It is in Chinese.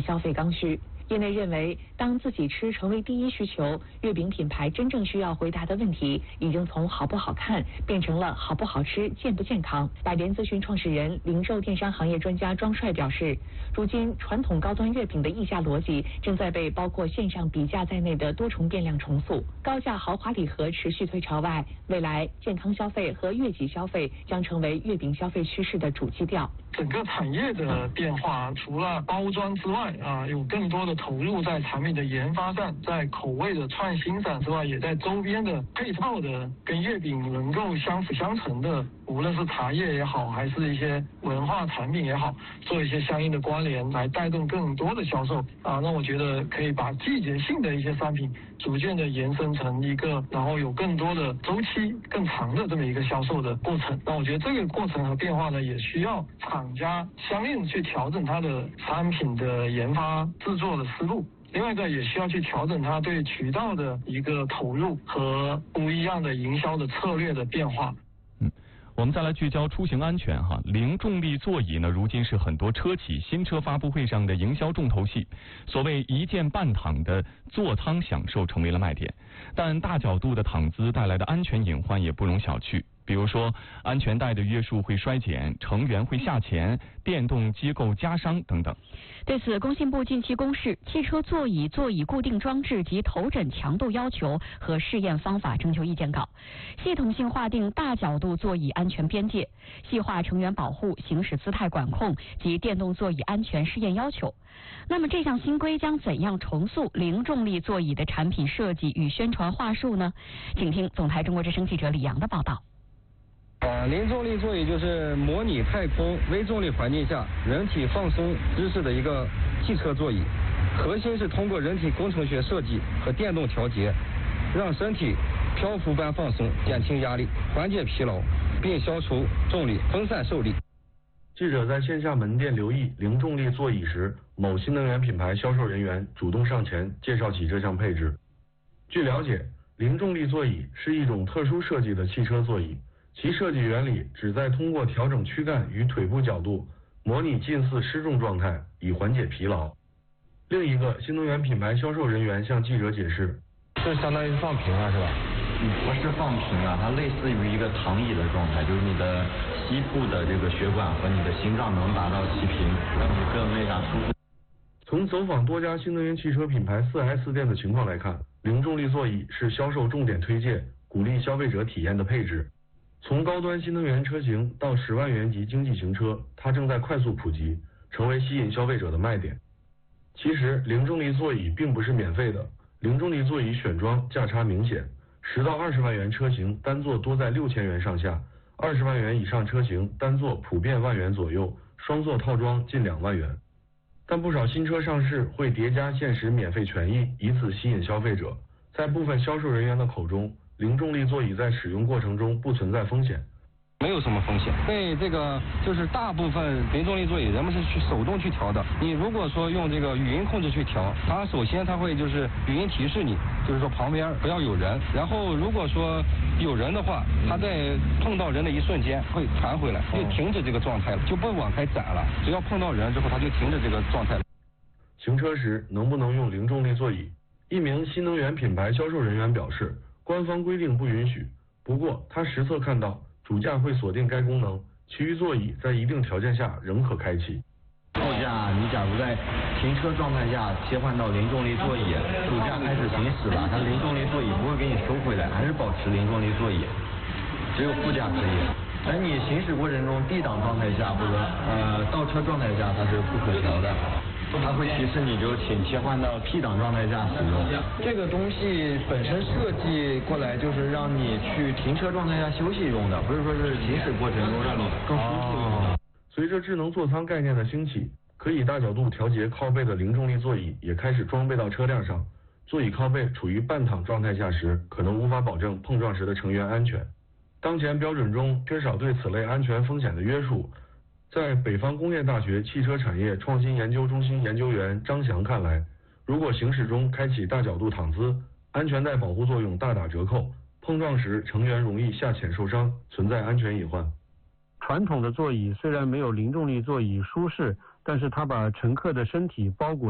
消费刚需。业内认为，当自己吃成为第一需求，月饼品牌真正需要回答的问题，已经从好不好看变成了好不好吃、健不健康。百联咨询创始人、零售电商行业专家庄帅表示，如今传统高端月饼的议价逻辑正在被包括线上比价在内的多重变量重塑，高价豪华礼盒持续推潮外，未来健康消费和悦己消费将成为月饼消费趋势的主基调。 整个产业的变化，除了包装之外有更多的投入在产品的研发上，在口味的创新上之外，也在周边的配套的跟月饼能够相辅相成的，无论是茶叶也好，还是一些文化产品也好，做一些相应的关联，来带动更多的销售那我觉得可以把季节性的一些商品逐渐的延伸成一个，然后有更多的周期更长的这么一个销售的过程。那我觉得这个过程和变化呢，也需要厂家相应去调整它的产品的研发制作的思路。另外一个也需要去调整它对渠道的一个投入和不一样的营销的策略的变化。 我们再来聚焦出行安全哈，零重力座椅呢，如今是很多车企新车发布会上的营销重头戏。所谓一键半躺的座舱享受成为了卖点，但大角度的躺姿带来的安全隐患也不容小觑。比如说，安全带的约束会衰减，成员会下潜，电动机构加伤等等。 对此，工信部近期公示汽车座椅固定装置及头枕强度要求和试验方法征求意见稿，系统性划定大角度座椅安全边界，细化成员保护、行驶姿态管控及电动座椅安全试验要求。那么这项新规将怎样重塑零重力座椅的产品设计与宣传话术呢？请听总台中国之声记者李阳的报道。 零重力座椅就是模拟太空微重力环境下人体放松姿势的一个汽车座椅，核心是通过人体工程学设计和电动调节，让身体漂浮般放松，减轻压力，缓解疲劳，并消除重力，分散受力。 记者在线下门店留意零重力座椅时，某新能源品牌销售人员主动上前介绍起这项配置。据了解，零重力座椅是一种特殊设计的汽车座椅，其设计原理旨在通过调整躯干与腿部角度，模拟近似失重状态，以缓解疲劳。另一个新能源品牌销售人员向记者解释， 这相当于放平了是吧？ 不是放平啊，它类似于一个躺椅的状态，就是你的膝部的这个血管和你的心脏能达到齐平，让你更舒服。 从走访多家新能源汽车品牌 4S 店的情况来看，零重力座椅是销售重点推荐，鼓励消费者体验的配置。从高端新能源车型到10万元级经济型车，它正在快速普及，成为吸引消费者的卖点。其实零重力座椅并不是免费的，零重力座椅选装价差明显，10到20万元车型单座多在6000元上下，20万元以上车型单座普遍1万元左右，双座套装近2万元。但不少新车上市会叠加限时免费权益，以此吸引消费者。在部分销售人员的口中，零重力座椅在使用过程中不存在风险， 没有什么风险。对，这个就是大部分零重力座椅人们是去手动去调的。你如果说用这个语音控制去调，它首先它会就是语音提示你，就是说旁边不要有人，然后如果说有人的话，它在碰到人的一瞬间会弹回来，就停止这个状态了，就不往开展了。只要碰到人之后，它就停止这个状态了。 行车时能不能用零重力座椅？一名新能源品牌销售人员表示，官方规定不允许，不过他实测看到主驾会锁定该功能，其余座椅在一定条件下仍可开启。 后驾你假如在停车状态下切换到零重力座椅，主驾开始行驶了，它零重力座椅不会给你收回来，还是保持零重力座椅，只有副驾可以。而你行驶过程中 D 档状态下或者倒车状态下它是不可调的，它会提示你就请切换到 P 档状态下使用。这个东西本身设计过来就是让你去停车状态下休息用的，不是说是行驶过程中让你更舒服用的。 随着智能座舱概念的兴起，可以大角度调节靠背的零重力座椅也开始装备到车辆上。座椅靠背处于半躺状态下时，可能无法保证碰撞时的成员安全。当前标准中缺少对此类安全风险的约束。在北方工业大学汽车产业创新研究中心研究员张翔看来，如果行驶中开启大角度躺姿，安全带保护作用大打折扣，碰撞时成员容易下潜受伤，存在安全隐患。 传统的座椅虽然没有零重力座椅舒适，但是它把乘客的身体包裹